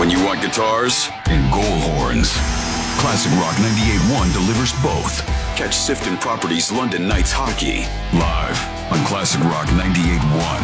When you want guitars and goal horns, Classic Rock 98.1 delivers both. Catch Sifton Properties London Knights Hockey live on Classic Rock 98.1.